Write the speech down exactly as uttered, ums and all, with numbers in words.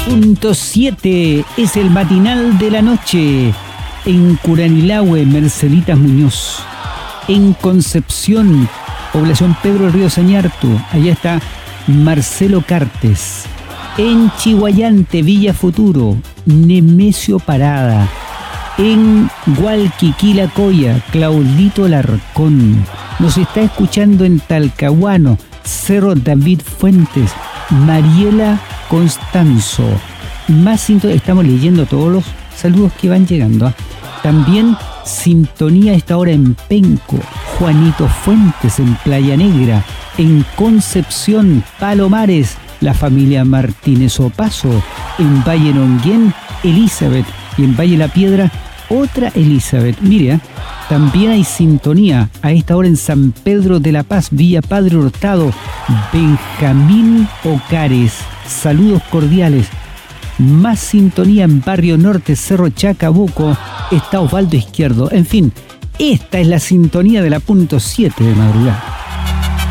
Punto siete es el matinal de la noche. En Curanilahue, Merceditas Muñoz. En Concepción, población Pedro del Río Sañartu, allá está Marcelo Cartes. En Chihuayante, Villa Futuro, Nemesio Parada. En Hualquiquilacoya, Claudito Larcón. Nos está escuchando en Talcahuano, Cerro David Fuentes, Mariela Constanzo. Más sintonía, estamos leyendo todos los saludos que van llegando. ¿eh? También sintonía a esta hora en Penco, Juanito Fuentes en Playa Negra, en Concepción, Palomares, la familia Martínez Opaso, en Valle Nonguén, Elizabeth, y en Valle La Piedra, otra Elizabeth. Mire, ¿eh? También hay sintonía a esta hora en San Pedro de la Paz, Villa Padre Hurtado, Benjamín Ocares. Saludos cordiales. Más sintonía en Barrio Norte, Cerro Chacabuco, está Osvaldo Izquierdo. En fin, esta es la sintonía de la punto siete de madrugada.